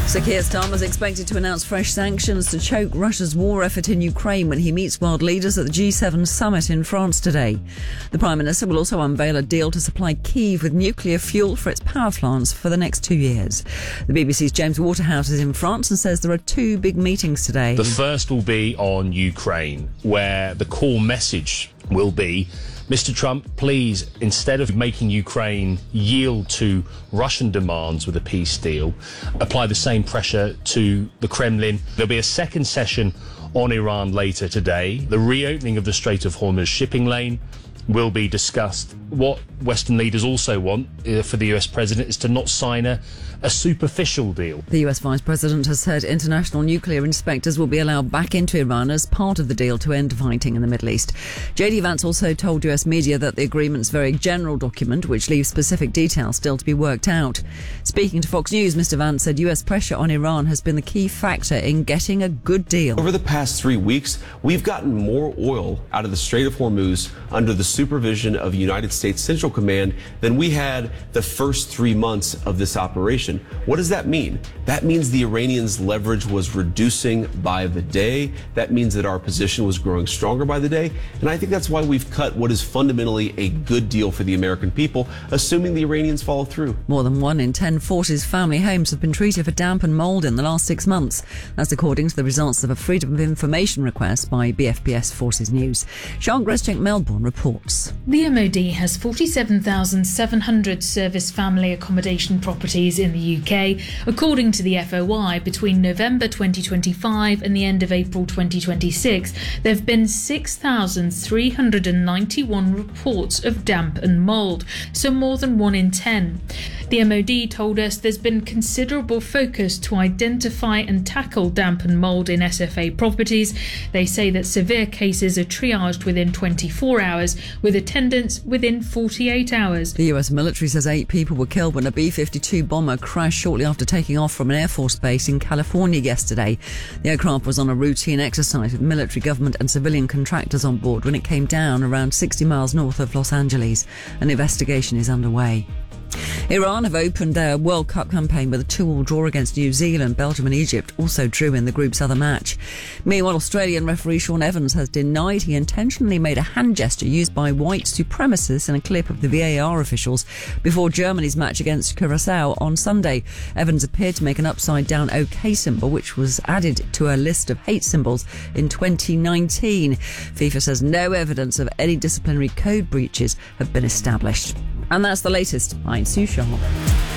Sir Keir Starmer is expected to announce fresh sanctions to choke Russia's war effort in Ukraine when he meets world leaders at the G7 summit in France today. The Prime Minister will also unveil a deal to supply Kyiv with nuclear fuel for its power plants for the next 2 years. The BBC's James Waterhouse is in France and says there are two big meetings today. The first will be on Ukraine, where the core message will be, Mr. Trump, please, instead of making Ukraine yield to Russian demands with a peace deal, apply the same pressure to the Kremlin. There'll be a second session on Iran later today. The reopening of the Strait of Hormuz shipping lane will be discussed. What Western leaders also want for the US president is to not sign a superficial deal. The US Vice President has said international nuclear inspectors will be allowed back into Iran as part of the deal to end fighting in the Middle East. JD Vance also told US media that the agreement's very general document, which leaves specific details still to be worked out. Speaking to Fox News, Mr. Vance said US pressure on Iran has been the key factor in getting a good deal. Over the past 3 weeks, we've gotten more oil out of the Strait of Hormuz under the supervision of United States Central Command than we had the first 3 months of this operation. What does that mean? That means the Iranians' leverage was reducing by the day. That means that our position was growing stronger by the day. And I think that's why we've cut what is fundamentally a good deal for the American people, assuming the Iranians follow through. More than 1 in 10 Forces family homes have been treated for damp and mould in the last 6 months. That's according to the results of a Freedom of Information request by BFPS Forces News. Sian Greschek, Melbourne, reports. The MOD has 47,700 service family accommodation properties in the UK, according to the FOI. Between November 2025 and the end of April 2026, there have been 6,391 reports of damp and mould, so more than 1 in 10. The MOD told us there's been considerable focus to identify and tackle damp and mould in SFA properties. They say that severe cases are triaged within 24 hours, with attendance within 48 hours. The US military says 8 people were killed when a B-52 bomber crashed shortly after taking off from an Air Force base in California yesterday. The aircraft was on a routine exercise with military, government and civilian contractors on board when it came down around 60 miles north of Los Angeles. An investigation is underway. Iran have opened their World Cup campaign with a 2-2 draw against New Zealand. Belgium and Egypt also drew in the group's other match. Meanwhile, Australian referee Sean Evans has denied he intentionally made a hand gesture used by white supremacists in a clip of the VAR officials before Germany's match against Curacao on Sunday. Evans appeared to make an upside-down OK symbol, which was added to a list of hate symbols in 2019. FIFA says no evidence of any disciplinary code breaches have been established. And that's the latest. I'm Sue Sharp.